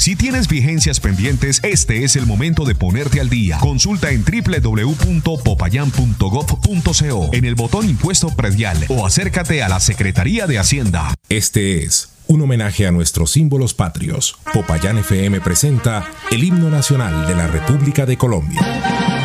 Si tienes vigencias pendientes, este es el momento de ponerte al día. Consulta en www.popayán.gov.co en el botón Impuesto Predial o acércate a la Secretaría de Hacienda. Este es un homenaje a nuestros símbolos patrios. Popayán FM presenta el himno nacional de la República de Colombia.